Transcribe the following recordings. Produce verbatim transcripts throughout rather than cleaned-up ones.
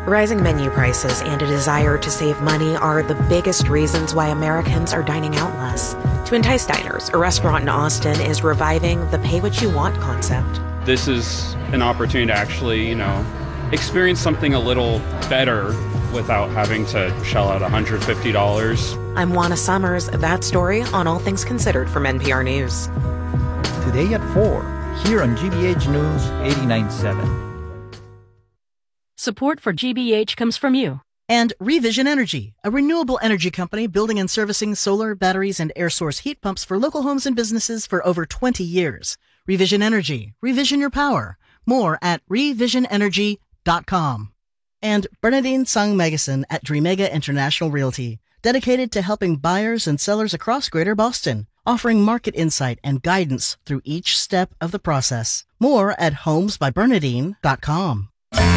Rising menu prices and a desire to save money are the biggest reasons why Americans are dining out less. To entice diners, a restaurant in Austin is reviving the pay-what-you-want concept. This is an opportunity to actually, you know, experience something a little better without having to shell out one hundred fifty dollars. I'm Juana Summers. That story on All Things Considered from N P R News. Today at four, here on G B H News eighty-nine point seven. Support for G B H comes from you. And Revision Energy, a renewable energy company building and servicing solar, batteries, and air source heat pumps for local homes and businesses for over twenty years. Revision Energy. Revision your power. More at revision energy dot com. And Bernadine Sung Megason at Dreamega International Realty, dedicated to helping buyers and sellers across Greater Boston, offering market insight and guidance through each step of the process. More at homes by bernadine dot com.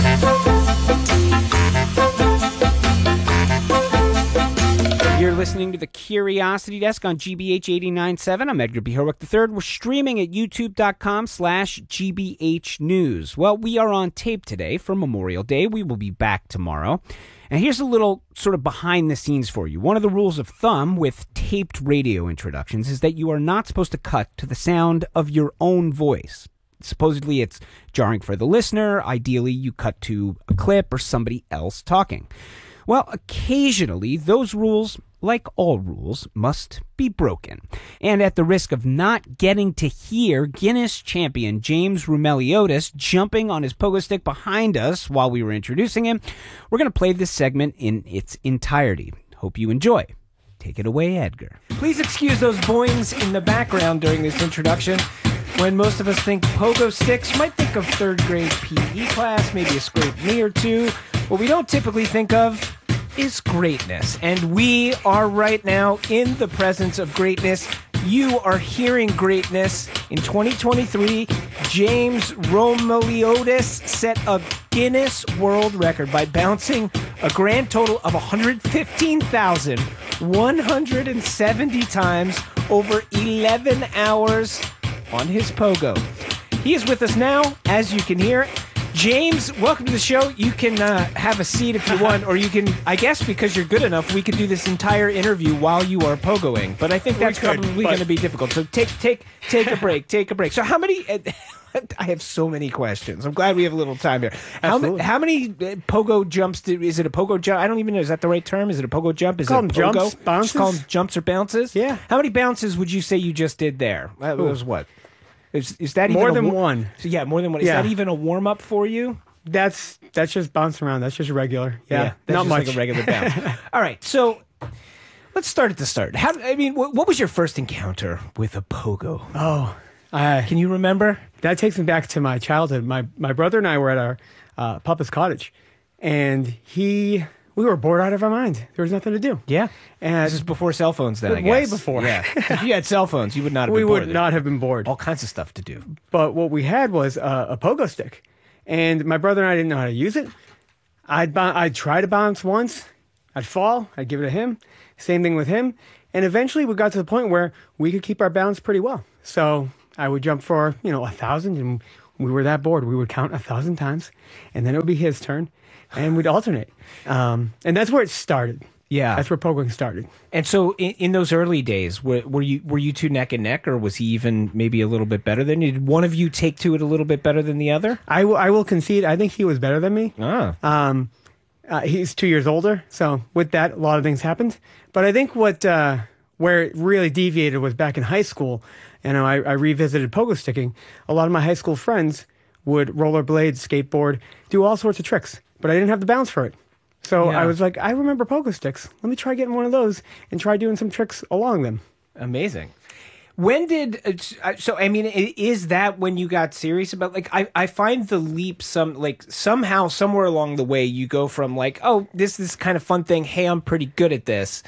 You're listening to the Curiosity Desk on G B H eighty-nine point seven. I'm Edgar B. Herwick the third. We're streaming at youtube.com slash GBH News. Well, we are on tape today for Memorial Day. We will be back tomorrow. And here's a little sort of behind the scenes for you. One of the rules of thumb with taped radio introductions is that you are not supposed to cut to the sound of your own voice. Supposedly it's jarring for the listener. Ideally, you cut to a clip or somebody else talking. Well, occasionally, those rules, like all rules, must be broken. And at the risk of not getting to hear Guinness champion James Roumeliotis jumping on his pogo stick behind us while we were introducing him, we're going to play this segment in its entirety. Hope you enjoy. Take it away, Edgar. Please excuse those boings in the background during this introduction. When most of us think pogo sticks, you might think of third grade P E class, maybe a scraped knee or two. What we don't typically think of is greatness. And we are right now in the presence of greatness. You are hearing greatness. In twenty twenty-three, James Roumeliotis set a Guinness World Record by bouncing a grand total of one hundred fifteen thousand one hundred seventy times over eleven hours on his pogo. He is with us now, as you can hear. James, welcome to the show. You can uh, have a seat if you want, or you can, I guess because you're good enough, we could do this entire interview while you are pogoing. But I think that's could, probably but... going to be difficult. So take take take a break, take a break. So how many... Uh, I have so many questions. I'm glad we have a little time here. How, ma- how many uh, pogo jumps? Do, is it a pogo jump? I don't even know. Is that the right term? Is it a pogo jump? Is call it a them pogo? Jumps, bounces? Just call them jumps or bounces? Yeah. How many bounces would you say you just did there? That was what? Is, is that more even than a war- one? So yeah, more than one. Is yeah. that even a warm up for you? That's that's just bouncing around. That's just regular. Yeah, yeah that's not just much. Like a regular bounce. All right, so let's start at the start. How? I mean, what, what was your first encounter with a pogo? Oh, I, can you remember? That takes me back to my childhood. My my brother and I were at our uh, papa's cottage, and he we were bored out of our mind. There was nothing to do. Yeah, and this is before cell phones. Then I guess way before. Yeah, if you had cell phones, you would not have. We been bored. would not have been bored. All kinds of stuff to do. But what we had was uh, a pogo stick. And my brother and I didn't know how to use it. I'd, b- I'd try to bounce once. I'd fall. I'd give it to him. Same thing with him. And eventually we got to the point where we could keep our balance pretty well. So I would jump for, you know, a thousand. And we were that bored. We would count a thousand times. And then it would be his turn. And we'd alternate. Um, and that's where it started. Yeah. That's where pogoing started. And so in, in those early days, were, were you were you two neck and neck, or was he even maybe a little bit better than you? Did one of you take to it a little bit better than the other? I, w- I will concede. I think he was better than me. Ah. Um, uh, he's two years older. So with that, a lot of things happened. But I think what uh, where it really deviated was back in high school. You know, I, I revisited pogo sticking. A lot of my high school friends would rollerblade, skateboard, do all sorts of tricks. But I didn't have the balance for it. So yeah. I was like, I remember pogo sticks. Let me try getting one of those and try doing some tricks along them. Amazing. When did, uh, so I mean, is that when you got serious about, like, I, I find the leap some, like, somehow, somewhere along the way, you go from like, oh, this this kind of fun thing, hey, I'm pretty good at this,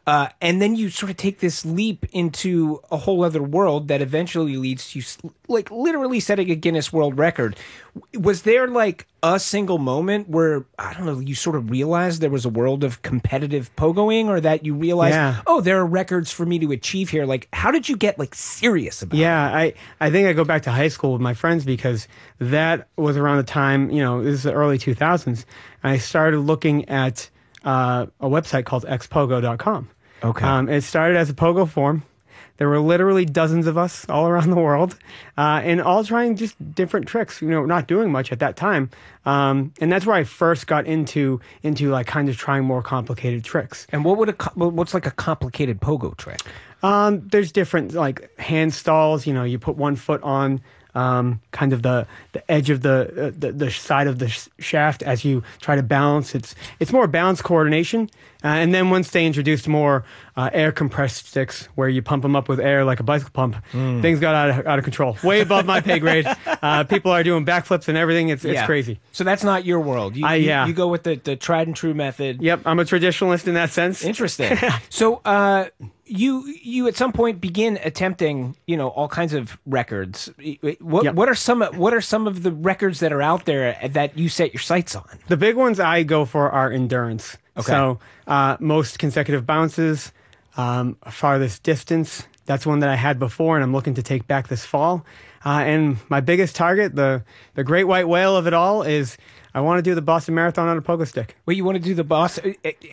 Uh, and then you sort of take this leap into a whole other world that eventually leads to, you, like, literally setting a Guinness World Record. Was there, like, a single moment where, I don't know, you sort of realized there was a world of competitive pogoing, or that you realized, yeah. oh, there are records for me to achieve here? Like, how did you get, like, serious about yeah, it? I, I think I go back to high school with my friends, because that was around the time, you know, this is the early two thousands, and I started looking at uh, a website called x pogo dot com. Okay. Um, it started as a pogo forum. There were literally dozens of us all around the world, uh, and all trying just different tricks. You know, not doing much at that time, um, and that's where I first got into into like kind of trying more complicated tricks. And what would a co- what's like a complicated pogo trick? Um, there's different like hand stalls. You know, you put one foot on um, kind of the, the edge of the, uh, the the side of the sh- shaft as you try to balance. It's it's more balance coordination. Uh, and then once they introduced more uh, air compressed sticks, where you pump them up with air like a bicycle pump, mm. things got out of, out of control. Way above my pay grade. Uh, people are doing backflips and everything. It's it's yeah. crazy. So that's not your world. You, uh, yeah. you, you go with the, the tried and true method. Yep, I'm a traditionalist in that sense. Interesting. so uh, you you at some point begin attempting, you know, all kinds of records. What yep. what are some what are some of the records that are out there that you set your sights on? The big ones I go for are endurance. Okay. So uh, most consecutive bounces, um, farthest distance. That's one that I had before, and I'm looking to take back this fall. Uh, and my biggest target, the the great white whale of it all, is I want to do the Boston Marathon on a pogo stick. Well, you want to do the Boston?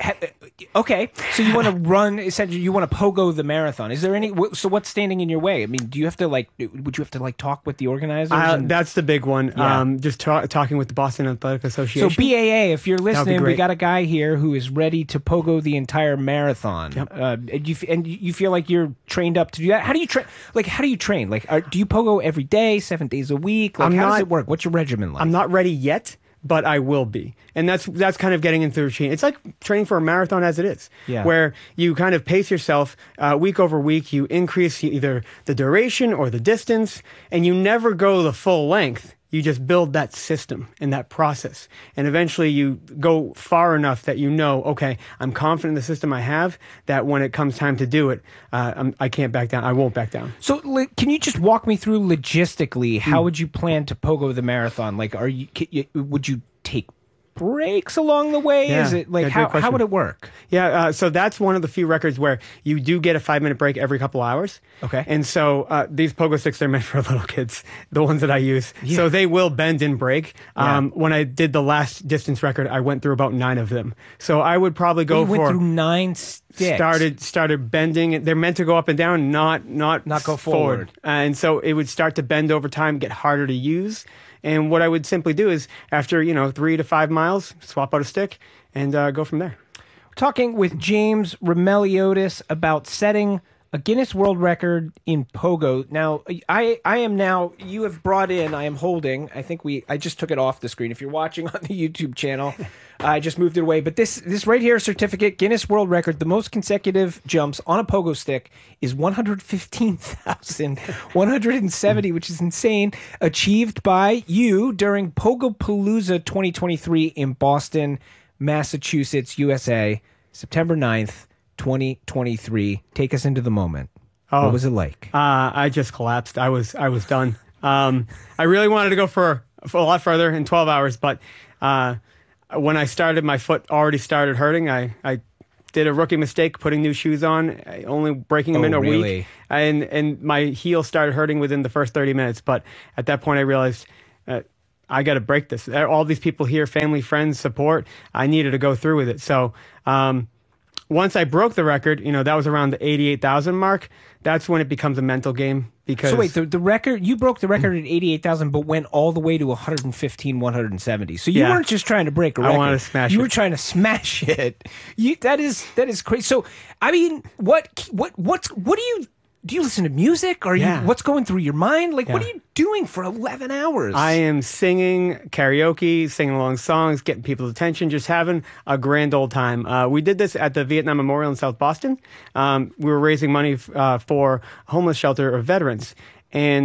Okay, so you want to run? Essentially, you want to pogo the marathon. Is there any? So what's standing in your way? I mean, do you have to like? Would you have to like talk with the organizers? Uh, and... That's the big one. Yeah. Um, just ta- talking with the Boston Athletic Association. So B A A, if you're listening, we great. got a guy here who is ready to pogo the entire marathon. Yep. Uh, and you and you feel like you're trained up to do that. How do you train? Like, how do you train? Like, are, do you pogo every day, seven days a week? Like, I'm how not, does it work? What's your regimen like? I'm not ready yet, but I will be. And that's that's kind of getting into the routine. It's like training for a marathon as it is, yeah. where you kind of pace yourself uh, week over week. You increase either the duration or the distance, and you never go the full length. You just build that system and that process. And eventually you go far enough that you know, okay, I'm confident in the system I have, that when it comes time to do it, uh, I'm, I can't back down. I won't back down. So li- can you just walk me through logistically, how mm. would you plan to pogo the marathon? Like, are you, you would you take breaks along the way? Yeah, Is it like, yeah, how, question. how would it work? Yeah, uh, so that's one of the few records where you do get a five minute break every couple hours. Okay. And so uh, these pogo sticks, they're meant for little kids, the ones that I use. Yeah. So they will bend and break. Um, Yeah. When I did the last distance record, I went through about nine of them. So I would probably go you for... went through nine sticks. Started started bending. They're meant to go up and down, not not, Not go forward. And so it would start to bend over time, get harder to use. And what I would simply do is, after, you know, three to five miles, swap out a stick and uh, go from there. Talking with James Remeliotis about setting a Guinness World Record in pogo. Now, I, I am now, you have brought in, I am holding, I think we, I just took it off the screen. If you're watching on the YouTube channel, I just moved it away. But this, this right here, certificate, Guinness World Record, the most consecutive jumps on a pogo stick is one hundred fifteen thousand one hundred seventy, which is insane, achieved by you during Pogopalooza twenty twenty-three in Boston, Massachusetts, U S A, September ninth, twenty twenty-three. Take us into the moment. Oh, what was it like? Uh, I just collapsed. I was I was done. Um, I really wanted to go for, for a lot further in twelve hours, but uh, when I started, my foot already started hurting. I, I did a rookie mistake putting new shoes on, only breaking them oh, in a really? week, and and my heel started hurting within the first thirty minutes. But at that point, I realized uh, I got to break this. All these people here, family, friends, support. I needed to go through with it. So. Um, Once I broke the record, you know, that was around the eighty-eight thousand mark. That's when it becomes a mental game. Because so wait, the, the record, you broke the record at eighty-eight thousand, but went all the way to one hundred fifteen, one hundred seventy. So you Yeah. weren't just trying to break a record. I wanted to smash you it. were trying to smash it. You, that is that is crazy. So I mean, what what what's what do you do? You listen to music? Are Yeah. you what's going through your mind? Like, what are Yeah. you doing for eleven hours? I am singing karaoke, singing along songs, getting people's attention, just having a grand old time. Uh, we did this at the Vietnam Memorial in South Boston. Um, we were raising money uh, for a homeless shelter of veterans. And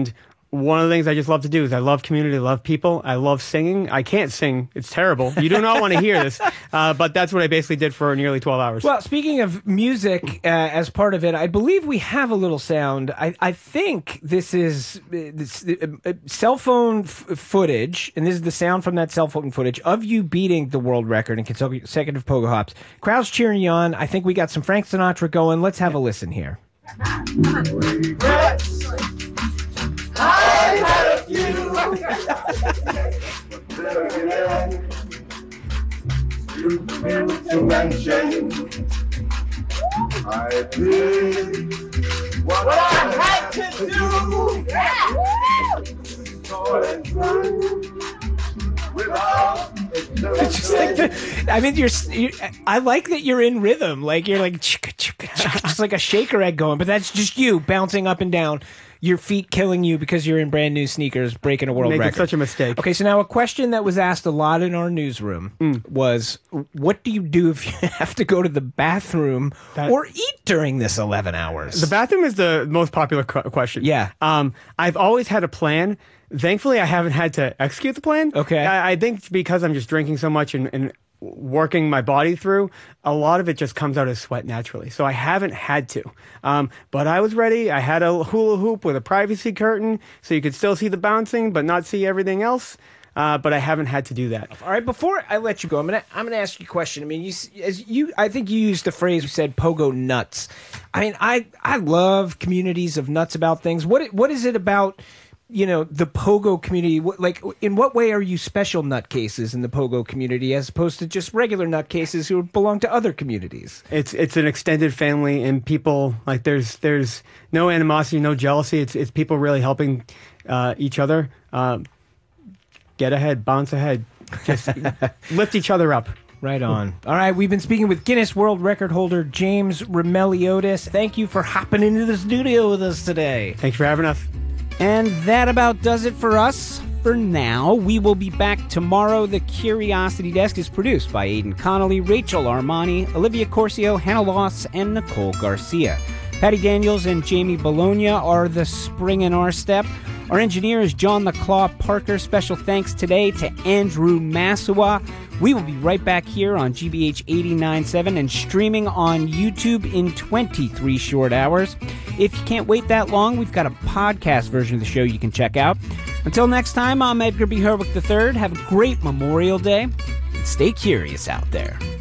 one of the things I just love to do is I love community, I love people, I love singing. I can't sing. It's terrible. You do not want to hear this. Uh, but that's what I basically did for nearly twelve hours. Well, speaking of music uh, as part of it, I believe we have a little sound. I, I think this is uh, this, uh, uh, cell phone f- footage, and this is the sound from that cell phone footage of you beating the world record in consecutive pogo hops. Crowd's cheering you on. I think we got some Frank Sinatra going. Let's have a listen here. I had a few. You built to mention. I did what, what I had to do. Without It's just like the, I mean, you're, you're. I like that you're in rhythm. Like you're like chicka, chicka, chicka, just like a shaker egg going. But that's just you bouncing up and down. Your feet killing you because you're in brand new sneakers, breaking a world Making record. such a mistake. Okay, so now a question that was asked a lot in our newsroom Mm. was, what do you do if you have to go to the bathroom That- or eat during this eleven hours? The bathroom is the most popular qu- question. Yeah. Um, I've always had a plan. Thankfully, I haven't had to execute the plan. Okay. I, I think because I'm just drinking so much and, and working my body through, a lot of it just comes out as sweat naturally. So I haven't had to. Um, but I was ready. I had a hula hoop with a privacy curtain so you could still see the bouncing but not see everything else. Uh, but I haven't had to do that. All right, before I let you go, I'm gonna I'm gonna ask you a question. I mean, you s- as you I think you used the phrase, you said pogo nuts. I mean, I I love communities of nuts about things. What what is it about, you know, the pogo community? What, like, in what way are you special nutcases in the pogo community as opposed to just regular nutcases who belong to other communities? It's it's an extended family, and people, like, there's there's no animosity, no jealousy. It's it's people really helping uh, each other. Um, get ahead, bounce ahead, just lift each other up. Right on. All right, we've been speaking with Guinness World Record holder James Remeliotis. Thank you for hopping into the studio with us today. Thanks for having us. And that about does it for us for now. We will be back tomorrow. The Curiosity Desk is produced by Aidan Connolly, Rachel Armani, Olivia Corcio, Hannah Loss, and Nicole Garcia. Patty Daniels and Jamie Bologna are the spring in our step. Our engineer is John the Claw Parker. Special thanks today to Andrew Massawa. We will be right back here on G B H eighty-nine point seven and streaming on YouTube in twenty-three short hours. If you can't wait that long, we've got a podcast version of the show you can check out. Until next time, I'm Edgar B. Herwick the third. Have a great Memorial Day, and stay curious out there.